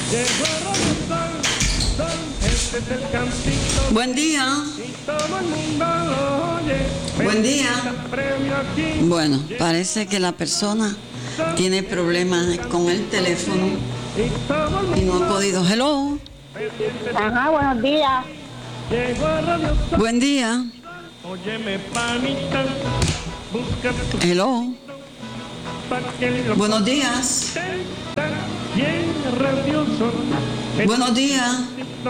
Buen día. Buen día. Bueno, parece que la persona tiene problemas con el teléfono y no ha podido. Hello. Ajá, buenos días. Buen día. Hello. Buenos días. Buenos días.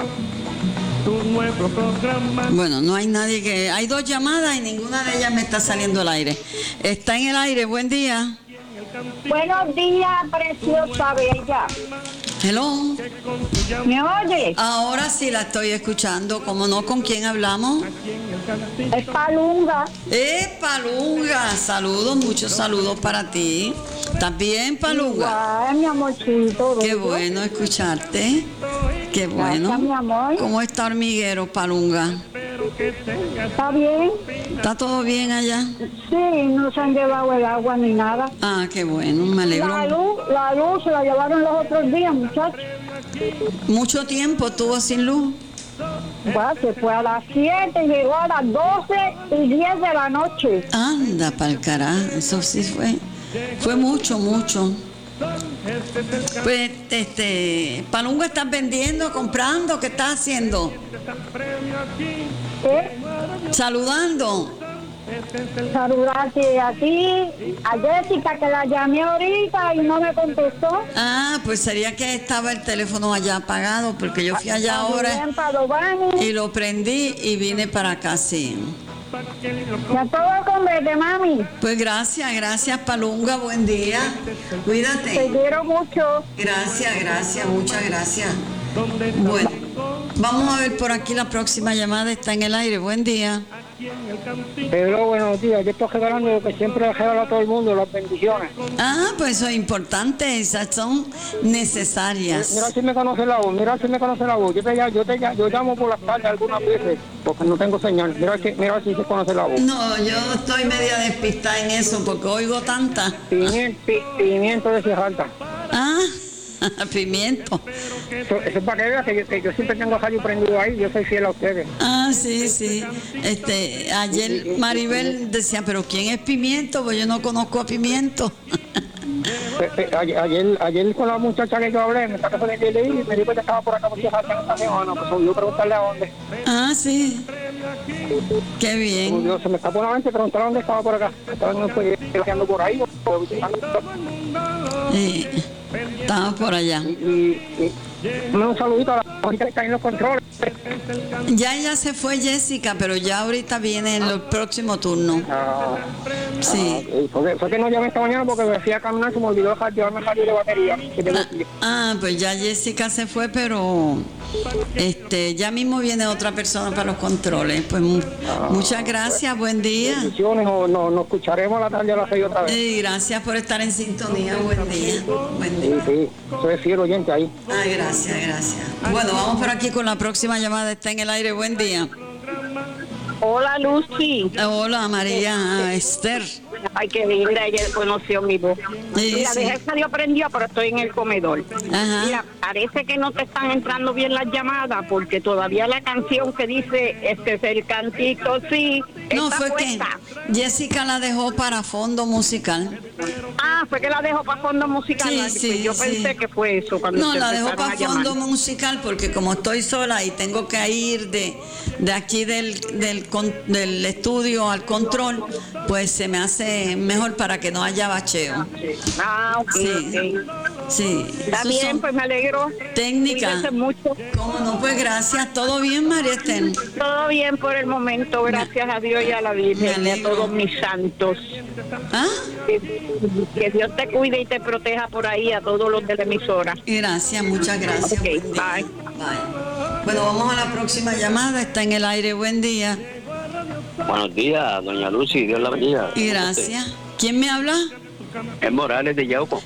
Bueno, no hay nadie que... Hay dos llamadas y ninguna de ellas me está saliendo al aire. Está en el aire. Buen día. Buenos días, preciosa bella. Hello. ¿Me oye? Ahora sí la estoy escuchando. ¿Cómo no? ¿Con quién hablamos? Es Palunga. Palunga. Saludos, muchos saludos para ti. ¿Estás bien, Palunga? Igual, mi amorcito. Qué bueno escucharte. Qué bueno. Gracias, mi amor. ¿Cómo está Hormiguero, Palunga? ¿Está bien? ¿Está todo bien allá? Sí, no se han llevado el agua ni nada. Ah, qué bueno, me alegro. La luz se la llevaron los otros días, muchachos. ¿Mucho tiempo estuvo sin luz? Bueno, se fue a las 7 y llegó a las 12:10 de la noche. Anda pa'l carajo, eso sí fue mucho. Pues, Palunga, ¿estás vendiendo, comprando? ¿Qué estás haciendo? Saludando. Saludarte a ti, a Jessica, que la llamé ahorita y no me contestó. Ah, pues sería que estaba el teléfono allá apagado, porque yo fui allá ahora y lo prendí y vine para acá, sí. Ya todo con verde, mami. Pues gracias, Palunga, buen día. Cuídate. Te quiero mucho. Gracias, muchas gracias. Bueno, vamos a ver por aquí la próxima llamada, está en el aire. Buen día. Pero buenos días, yo estoy regalando lo que siempre regalo a todo el mundo, las bendiciones. Ah, pues eso es importante, esas son necesarias. Mira si me conoce la voz, yo llamo por las tardes algunas veces, porque no tengo señal. Mira si se conoce la voz. No, yo estoy media despistada en eso, porque oigo tanta. Pimiento de Cijalta. Ah, pimiento. Eso es para que veas que yo siempre tengo radio prendido ahí, yo soy fiel a ustedes. Ah, sí. Ayer Maribel decía, pero ¿quién es Pimiento? Pues yo no conozco a Pimiento. Ayer con la muchacha que yo hablé, me está respondiendo y me dijo que estaba por acá por Cijalta en esta semana, pues yo preguntarle a dónde. Ah, sí. Qué bien. Dios, se me escapó la mente preguntar dónde estaba por acá. Estaban por ahí. Estamos por allá. Un saludito a la gente que está en los controles. Ya ella se fue, Jessica, pero ya ahorita viene en el próximo turno. Sí. Fue que no llamé esta mañana porque me fui a caminar, se me olvidó llevarme el radio de batería. Pues ya Jessica se fue, pero ya mismo viene otra persona para los controles. Pues muchas gracias, buen día. Bendiciones, nos escucharemos a la tarde a las 6 otra vez. Y gracias por estar en sintonía, buen día. Sí, soy fiel oyente ahí. Ay, gracias. Bueno, vamos por aquí con la próxima llamada, está en el aire, buen día. Hola, Lucy. Hola, María Esther. Ay, qué linda, ella conoció mi voz. Mira, dejé el radio prendido, pero estoy en el comedor. Ajá. Mira, parece que no te están entrando bien las llamadas, porque todavía la canción que dice, este es el cantito, sí, no, está fue puesta. que Jessica la dejó para fondo musical. Ah, fue que la dejó para fondo musical. Sí, yo pensé que fue eso. No, la dejó para fondo musical porque como estoy sola y tengo que ir de aquí del estudio al control, pues se me hace mejor para que no haya bacheo. Ah, ok. Sí. Está bien, pues me alegro. Técnica. Cuídese mucho. ¿Cómo no? Pues gracias. ¿Todo bien, María Esther? Todo bien por el momento, gracias a Dios y a la Virgen y a todos mis santos. ¿Ah? Que Dios te cuide y te proteja por ahí a todos los de la emisora. Gracias, muchas gracias. Okay, bye. Bueno, vamos a la próxima llamada. Está en el aire. Buen día. Buenos días, doña Lucy, Dios la bendiga. Y gracias. ¿Quién me habla? Es Morales de Yauco.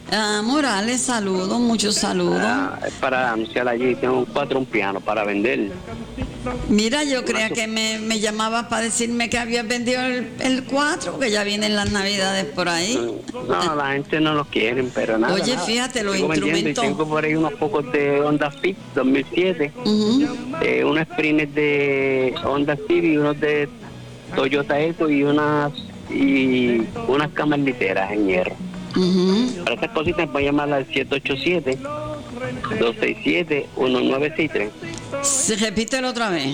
Morales, saludos, muchos saludos. Es para anunciar allí, tengo un piano para vender. Mira, yo creía que me llamabas para decirme que habías vendido el 4, que ya vienen las navidades por ahí. No, la gente no lo quiere, pero nada. Oye, nada. fíjate, los Sigo vendiendo instrumentos. y tengo por ahí unos pocos de Honda Fit 2007, unos Sprint de Honda Fit y unos de Toyota Eco y unas camas literas en hierro. Para estas cositas voy a llamar al 787-267-1963. Repítelo otra vez.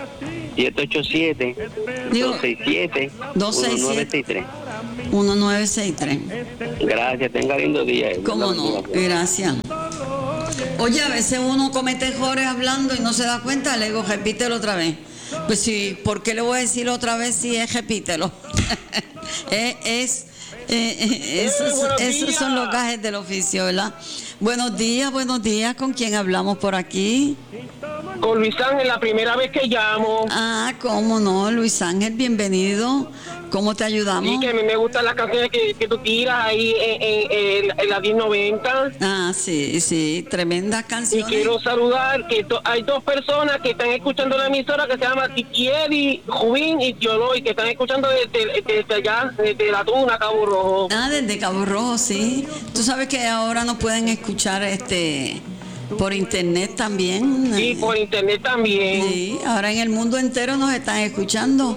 787-267-1963. 1963. Gracias, tenga lindo día. ¿Cómo no? Gracias. Oye, a veces uno comete errores hablando y no se da cuenta, le digo, repítelo otra vez. Pues sí, ¿por qué le voy a decir otra vez si es repítelo? Esos son los gajes del oficio, ¿verdad? Buenos días, ¿con quién hablamos por aquí? Con Luis Ángel, la primera vez que llamo. Ah, cómo no, Luis Ángel, bienvenido. ¿Cómo te ayudamos? Sí, que a mí me gustan las canciones que tú tiras ahí en la 1090. Ah, sí, tremendas Y canciones. quiero saludar que hay dos personas que están escuchando la emisora que se llama Titieri, Jubín y Tioloy, que están escuchando desde allá, desde La Tuna, Cabo Rojo. Ah, desde Cabo Rojo, sí. Tú sabes que ahora nos pueden escuchar por internet también. Sí, por internet también. Sí, ahora en el mundo entero nos están escuchando.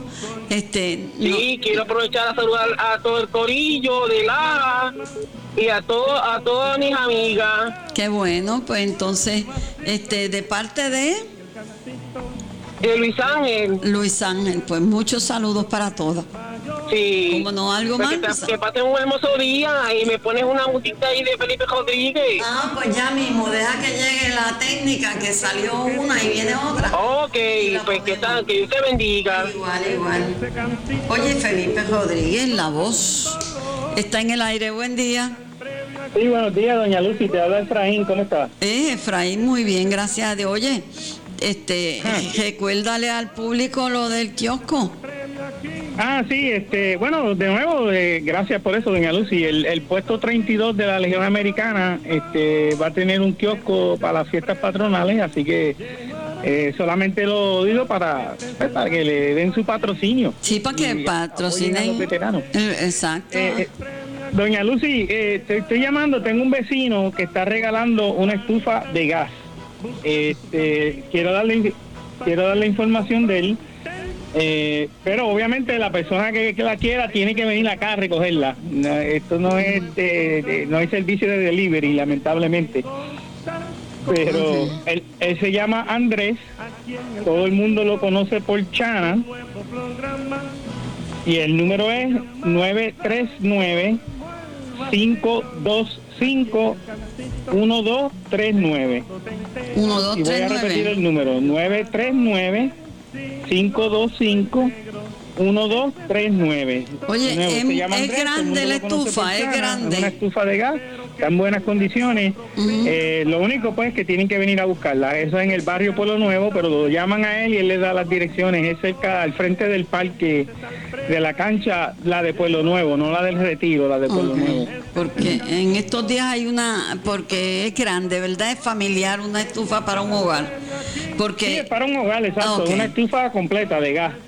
Sí, quiero aprovechar a saludar a todo el corillo de Lara y a todas mis amigas. Qué bueno, pues entonces, de parte de Luis Ángel. Luis Ángel, pues muchos saludos para todos. Sí. ¿Cómo no? ¿Algo Pues más? que pasen un hermoso día y me pones una música ahí de Felipe Rodríguez. Ah, pues ya mismo, deja que llegue la técnica, que salió una y viene otra. Ok, pues que Dios te bendiga. Igual. Oye, Felipe Rodríguez, la voz está en el aire. Buen día. Sí, buenos días, doña Lucy, te habla Efraín, ¿cómo estás? Efraín, muy bien, gracias a Dios. Oye, recuérdale al público lo del kiosco. Sí, bueno, de nuevo, gracias por eso, doña Lucy. El puesto 32 de la Legión Americana va a tener un kiosco para las fiestas patronales, así que solamente lo digo para que le den su patrocinio. Sí, para que patrocinen a los veteranos. Exacto. Doña Lucy, te estoy llamando, tengo un vecino que está regalando una estufa de gas. Quiero darle información de él. Pero obviamente la persona que la quiera tiene que venir acá a recogerla. Esto no es no es servicio de delivery, lamentablemente. Pero él se llama Andrés, todo el mundo lo conoce por Chana, y el número es 939-525-1239. Y voy a repetir el número, 939-525-1239. Oye, es grande la estufa, es grande. Es una estufa de gas, está en buenas condiciones. Lo único pues que tienen que venir a buscarla. Eso es en el barrio Pueblo Nuevo, pero lo llaman a él y él les da las direcciones. Es cerca, al frente del parque de la cancha, la de Pueblo Nuevo, no la del Retiro, la de Pueblo Nuevo. Porque en estos días hay porque es grande, ¿verdad? Es familiar, una estufa para un hogar. Porque sí, es para un hogar, exacto, una estufa completa de gas.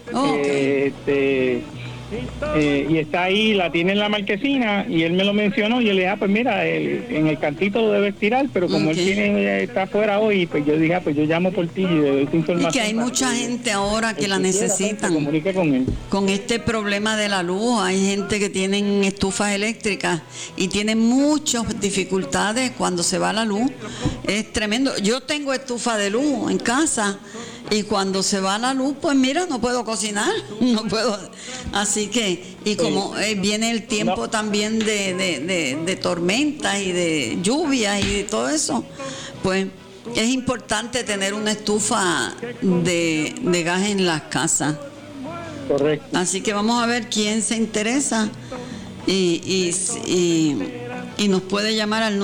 Y está ahí, la tiene en la marquesina, y él me lo mencionó, y yo le dije, pues mira, en el cantito lo debes tirar, pero como él está afuera hoy, pues yo dije, pues yo llamo por ti y le doy tu información. Y que hay mucha gente ahora que la necesitan. Comunique con él. Con este problema de la luz, hay gente que tienen estufas eléctricas y tienen muchas dificultades cuando se va la luz. Es tremendo. Yo tengo estufa de luz en casa, y cuando se va la luz, pues mira, no puedo cocinar, no puedo. Así que, y como viene el tiempo también de tormentas y de lluvias y de todo eso, pues es importante tener una estufa de gas en las casas. Correcto. Así que vamos a ver quién se interesa y nos puede llamar al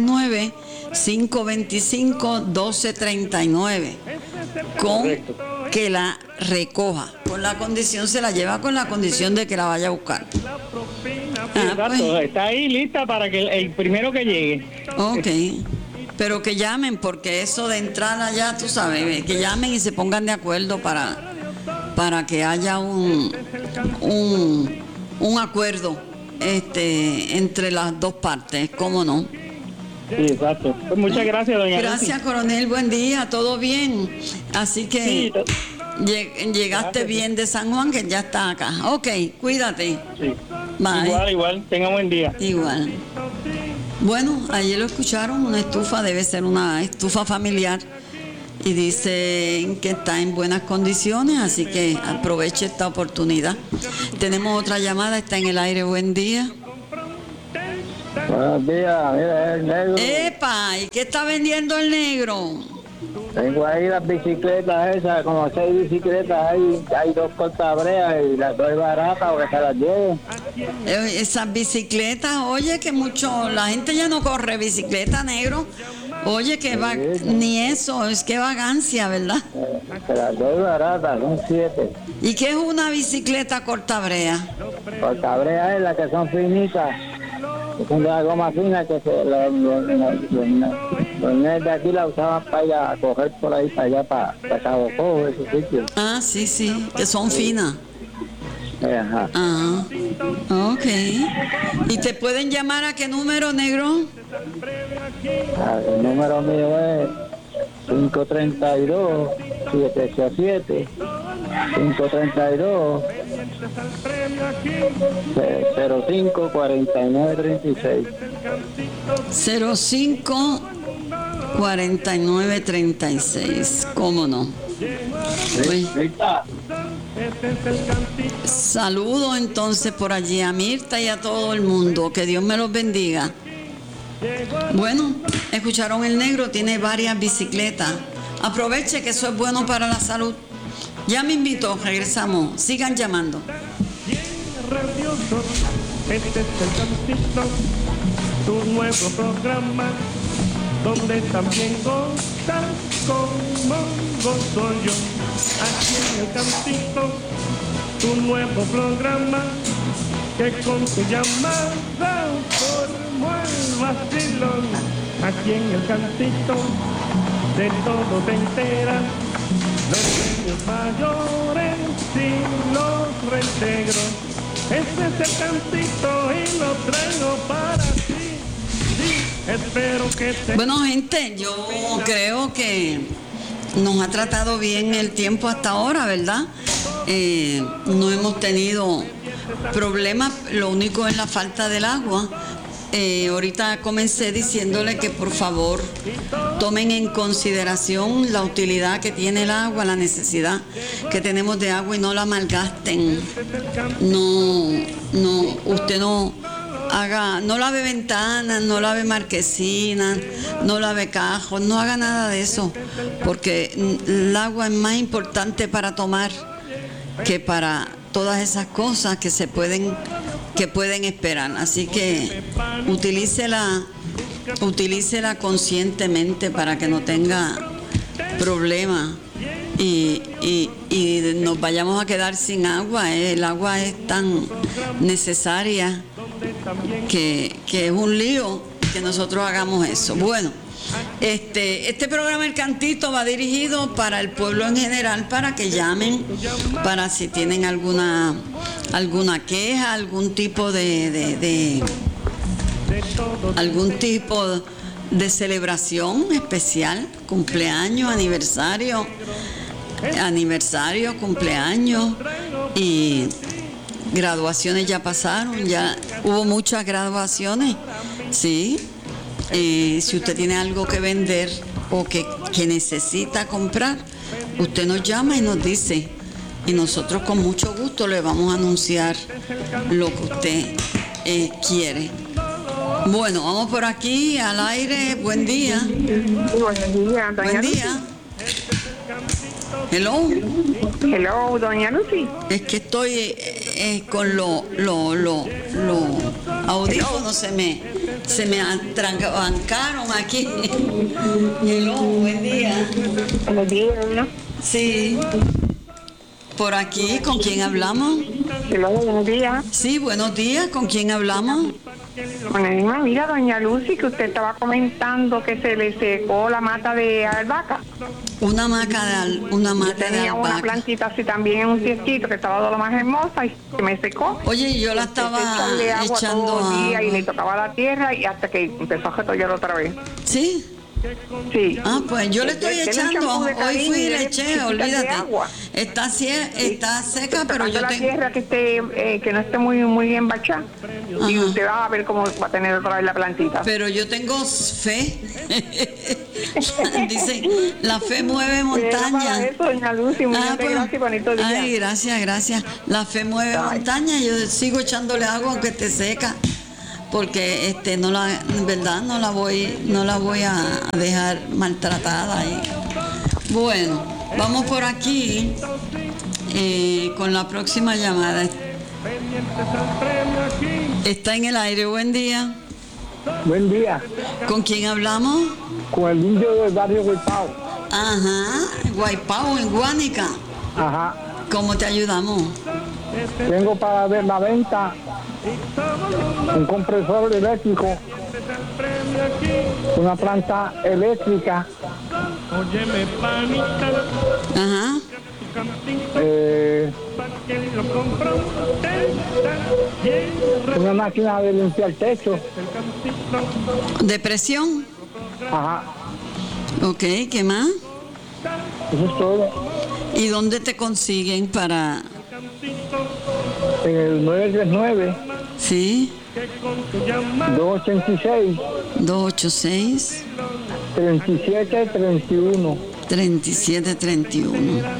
939-525-1239 con que la recoja. Con la condición, se la lleva con la condición de que la vaya a buscar. Exacto, está ahí lista para que el primero que llegue. Ok. pero que llamen, porque eso de entrar allá, tú sabes, que llamen y se pongan de acuerdo para que haya un acuerdo entre las dos partes, ¿cómo no? Sí, exacto. Pues muchas gracias, doña Gracias, Lucy. coronel, buen día, todo bien. Así que Sí, llegaste bien de San Juan, que ya está acá. Ok, cuídate. sí. Bye. Igual, tenga buen día. Igual. Bueno, ayer lo escucharon, una estufa debe ser una estufa familiar y dicen que está en buenas condiciones, así que aproveche esta oportunidad. Tenemos otra llamada, está en el aire, buen día. Buenos días, mira, el negro. ¡Epa! ¿Y qué está vendiendo el negro? Tengo ahí las bicicletas esas, como 6 bicicletas, hay 2 cortabreas y las 2 baratas, porque se las lleven. Esas bicicletas, oye, que mucho, la gente ya no corre bicicleta, negro. Oye, que va, ni eso, es que vagancia, ¿verdad? Que las 2 baratas, son 7. ¿Y qué es una bicicleta cortabrea? Cortabreas es las que son finitas, que son de la goma fina, que los nenes de aquí la usaban para ir a coger por ahí, para allá, para Cabo Cojo, esos sitios. Ah, sí, sí, que son finas. Ajá. Ah, ok. ¿Y te pueden llamar a qué número, negro? El número mío es 532-787. 532 05-4936. 05-4936. ¿Cómo no? Pues, saludo entonces por allí a Mirta y a todo el mundo. Que Dios me los bendiga. Bueno, escucharon el negro, tiene varias bicicletas. Aproveche que eso es bueno para la salud. Ya me invito, regresamos. Sigan llamando. Este es el Cantito, tu nuevo programa, donde también gozas como gozo yo. Aquí en el Cantito, tu nuevo programa, que con tu llamada formó el vacilón. Aquí en el Cantito, de todo te enteras, los premios mayores y los reintegros. Ese es el Cantito y lo traigo para ti. Sí, espero que te... Bueno, gente, yo creo que nos ha tratado bien el tiempo hasta ahora, ¿verdad? No hemos tenido problemas, lo único es la falta del agua. Ahorita comencé diciéndole que por favor tomen en consideración la utilidad que tiene el agua, la necesidad que tenemos de agua y no la malgasten. Usted no lave ventanas, no lave marquesinas, no lave cajos, no haga nada de eso, porque el agua es más importante para tomar que para todas esas cosas que pueden esperar. Así que utilícela conscientemente para que no tenga problemas y nos vayamos a quedar sin agua. El agua es tan necesaria que es un lío que nosotros hagamos eso. Bueno, este programa El Cantito va dirigido para el pueblo en general, para que llamen, para si tienen alguna queja, algún tipo de celebración especial, cumpleaños, aniversario, cumpleaños y graduaciones ya pasaron, ya hubo muchas graduaciones, sí. Si usted tiene algo que vender o que necesita comprar, usted nos llama y nos dice, y nosotros con mucho gusto le vamos a anunciar lo que usted quiere. Bueno, vamos por aquí al aire. Buen día. Buenos días, doña Buen día. Hello. Hello, doña Lucy. Es que estoy con los audífonos, se me atrancaron aquí. Hello, buen día. Buenos días, ¿no? Sí. Por aquí, ¿con quién hablamos? Hello, buenos días. Sí, buenos días, ¿con quién hablamos? Bueno, mira, doña Lucy, que usted estaba comentando que se le secó la mata de albahaca. Una mata de Tenía una albahaca. plantita así también en un tiestito que estaba de lo más hermosa y se me secó. Oye, yo la estaba Echarle agua echando todo el día agua. y le tocaba la tierra y hasta que empezó a retollar otra vez. ¿Sí? Sí. Ah, pues yo le estoy Dele un echando. champú de Hoy cariño fui y y le dele eché, chiquitas de olvídate. agua. Está seca, pero yo la tengo... tierra que esté que no esté muy embachada y Ajá. usted va a ver cómo va a tener otra vez la plantita. Pero yo tengo fe. Dicen, la fe mueve Para montañas. eso, doña Lucy, muchas pues, gracias, bonito día. ay, gracias. La fe mueve montañas. Yo sigo echándole agua aunque esté seca, porque en verdad no la voy a dejar maltratada. Bueno, vamos por aquí con la próxima llamada. Está en el aire. Buen día. Buen día. ¿Con quién hablamos? Con el indio del barrio Guaipao. Ajá, Guaipao, en Guánica. Ajá. ¿Cómo te ayudamos? Tengo para ver la venta un compresor eléctrico, una planta eléctrica, Ajá. una máquina de limpiar techo. ¿Depresión? Ajá. Ok, ¿qué más? Eso es todo. ¿Y dónde te consiguen para...? En el 939. Sí. 286. 286. 3731. 3731.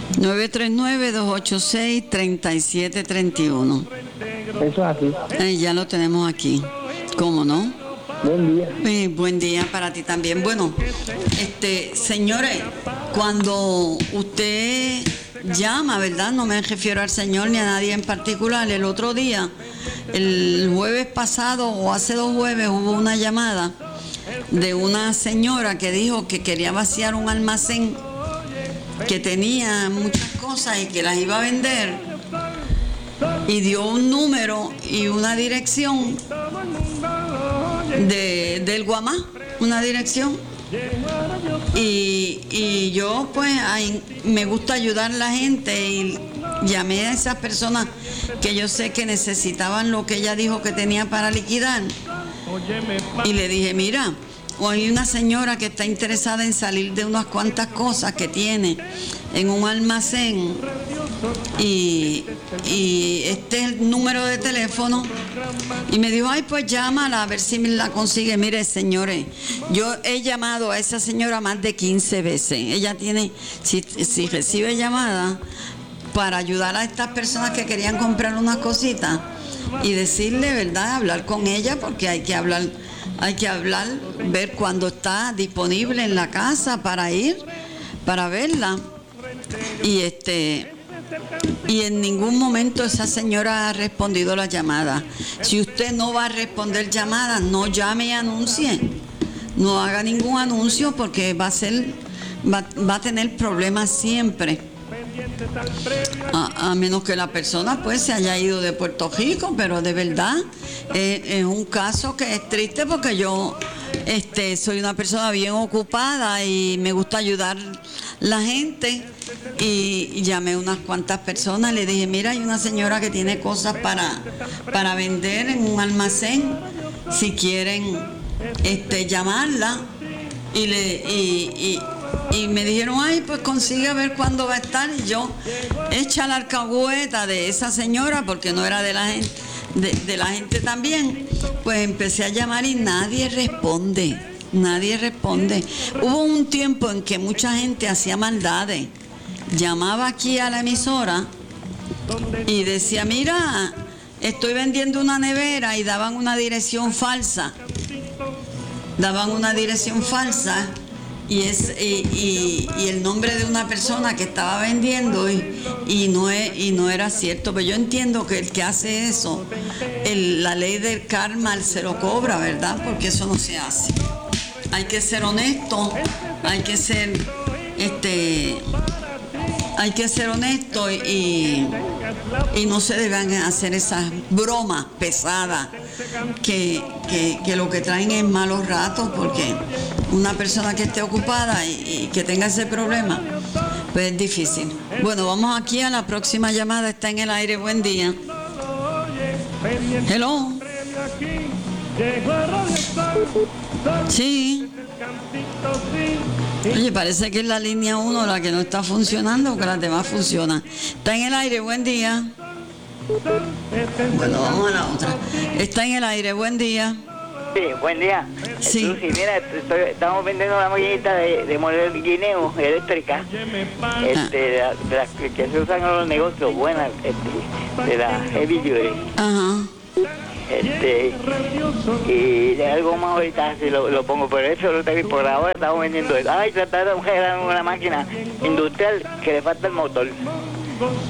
939-286-3731. Eso es así. Ya lo tenemos aquí. ¿Cómo no? Buen día. Buen día para ti también. Bueno, señores, cuando usted llama, ¿verdad? No me refiero al señor ni a nadie en particular. El otro día, el jueves pasado o hace 2 jueves, hubo una llamada de una señora que dijo que quería vaciar un almacén que tenía muchas cosas y que las iba a vender, y dio un número y una dirección del Guamá, una dirección, y yo pues me gusta ayudar a la gente y llamé a esas personas que yo sé que necesitaban lo que ella dijo que tenía para liquidar, y le dije, mira, hay una señora que está interesada en salir de unas cuantas cosas que tiene en un almacén, y este es el número de teléfono, y me dijo, ay, pues llámala a ver si me la consigue. Mire, señores, yo he llamado a esa señora más de 15 veces. Ella tiene, si recibe llamadas para ayudar a estas personas que querían comprar unas cositas y decirle, ¿verdad?, hablar con ella, porque hay que hablar, ver cuándo está disponible en la casa para ir, para verla. Y en ningún momento esa señora ha respondido la llamada. Si usted no va a responder llamadas, no llame y anuncie. No haga ningún anuncio, porque va a tener problemas siempre. A menos que la persona pues se haya ido de Puerto Rico, pero de verdad es un caso que es triste, porque yo soy una persona bien ocupada y me gusta ayudar a la gente, y llamé a unas cuantas personas, le dije, mira, hay una señora que tiene cosas para vender en un almacén, si quieren llamarla, y me dijeron, ay, pues consigue a ver cuándo va a estar, y yo, echa la alcahueta de esa señora, porque no era de la gente, de la gente también, pues empecé a llamar y nadie responde. Hubo un tiempo en que mucha gente hacía maldades, llamaba aquí a la emisora y decía, mira, estoy vendiendo una nevera, y daban una dirección falsa, y el nombre de una persona que estaba vendiendo, y no era cierto. Pero yo entiendo que el que hace eso, la ley del karma se lo cobra, ¿verdad? Porque eso no se hace. Hay que ser honesto, hay que ser hay que ser honesto y no se deben hacer esas bromas pesadas que lo que traen es malos ratos, porque una persona que esté ocupada y que tenga ese problema, pues es difícil. Bueno, vamos aquí a la próxima llamada, está en el aire, buen día. Hello. Sí. Oye, parece que es la línea 1 la que no está funcionando, que las demás funcionan. Está en el aire, buen día. Bueno, vamos a la otra. Está en el aire, buen día. Sí, buen día. Sí. Lucy, mira, estamos vendiendo una maquinita de moler guineo eléctrica, de las que se usan en los negocios, buenas, de la Heavy Duty. Ajá. Y de algo más ahorita si lo pongo, pero eso lo tengo, por ahora estamos vendiendo eso. Ay, tratar de una máquina industrial que le falta el motor.